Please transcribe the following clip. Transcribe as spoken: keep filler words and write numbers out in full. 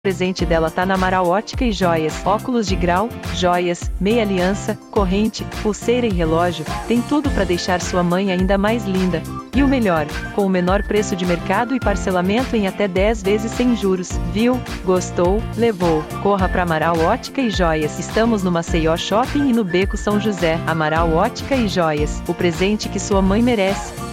presente dela tá na Amaral Ótica e Joias. Óculos de grau, joias, meia aliança, corrente, pulseira e relógio, tem tudo para deixar sua mãe ainda mais linda. E o melhor, com o menor preço de mercado e parcelamento em até dez vezes sem juros. Viu? Gostou? Levou. Corra para Amaral Ótica e Joias. Estamos no Maceió Shopping e no Beco São José. Amaral Ótica e Joias, o presente que sua mãe merece.